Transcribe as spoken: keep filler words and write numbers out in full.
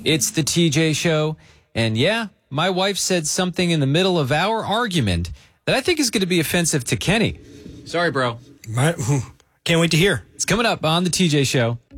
It's the T J Show. And yeah, my wife said something in the middle of our argument that I think is going to be offensive to Kenny. Sorry, bro. My, can't wait to hear. It's coming up on the T J Show.